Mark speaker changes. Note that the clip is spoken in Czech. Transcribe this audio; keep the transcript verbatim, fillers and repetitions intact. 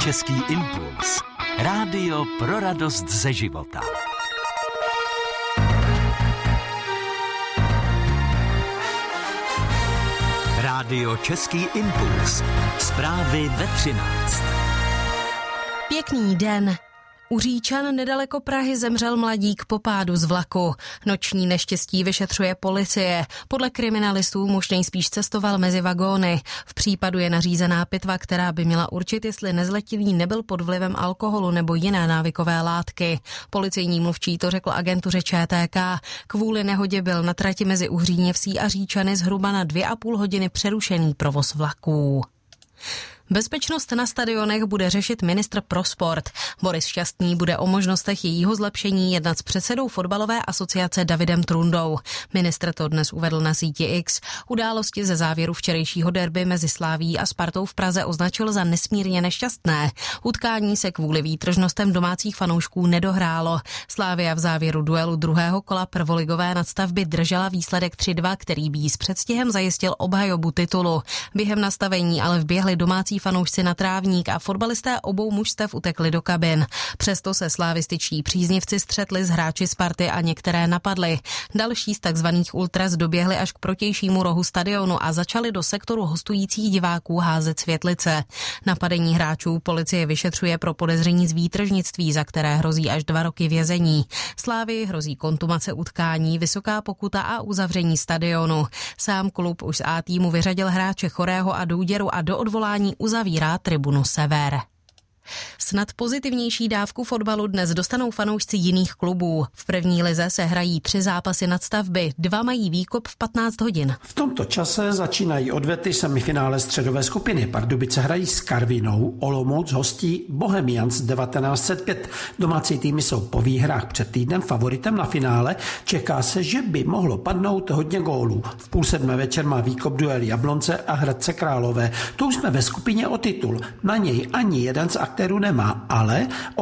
Speaker 1: Český impuls. Rádio pro radost ze života. Rádio Český impuls. Zprávy ve třináct.
Speaker 2: Pěkný den. U Říčan nedaleko Prahy zemřel mladík po pádu z vlaku. Noční neštěstí vyšetřuje policie. Podle kriminalistů muž nejspíš cestoval mezi vagóny. V případu je nařízená pitva, která by měla určit, jestli nezletilý nebyl pod vlivem alkoholu nebo jiné návykové látky. Policejní mluvčí to řekl agentuře Č T K. Kvůli nehodě byl na trati mezi Uhříněvsí a Říčany zhruba na dvě a půl hodiny přerušený provoz vlaků. Bezpečnost na stadionech bude řešit ministr pro sport. Boris Šťastný bude o možnostech jejího zlepšení jednat s předsedou fotbalové asociace Davidem Trundou. Ministr to dnes uvedl na síti X. Události ze závěru včerejšího derby mezi Slavií a Spartou v Praze označil za nesmírně nešťastné. Utkání se kvůli výtržnostem domácích fanoušků nedohrálo. Slavia v závěru duelu druhého kola prvoligové nadstavby držela výsledek tři dva, který by jí s předstihem zajistil obhajobu titulu. Během nastavení ale vběhli domácí fanoušci na trávník a fotbalisté obou mužstev utekli do kabin. Přesto se slávističtí příznivci střetli s hráči Sparty a některé napadli. Další z takzvaných ultras doběhli až k protějšímu rohu stadionu a začali do sektoru hostujících diváků házet světlice. Napadení hráčů policie vyšetřuje pro podezření z výtržnictví, za které hrozí až dva roky vězení. Slavii hrozí kontumace utkání, vysoká pokuta a uzavření stadionu. Sám klub už z A týmu vyřadil hráče Chorého a Douděru a do odvolání uzavírá tribunu Sever. Snad pozitivnější dávku fotbalu dnes dostanou fanoušci jiných klubů. V první lize se hrají tři zápasy nadstavby, dva mají výkop v patnáct hodin.
Speaker 3: V tomto čase začínají odvety semifinále středové skupiny. Pardubice hrají s Karvinou, Olomouc hostí Bohemians devatenáct set pět. Domácí týmy jsou po výhrách před týdnem favoritem na finále. Čeká se, že by mohlo padnout hodně gólů. V půl sedmé večer má výkop duel Jablonce a Hradce Králové. Tu jsme ve skupině o titul. Na něj ani jeden z aktérů nemá, ale